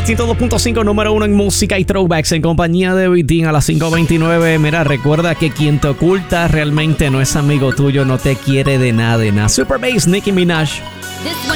102.5, número 1 en música y throwbacks en compañía de Vitín a las 5:29. Mira, recuerda que quien te oculta realmente no es amigo tuyo, no te quiere de nada, de nada. Super Bass, Nicki Minaj.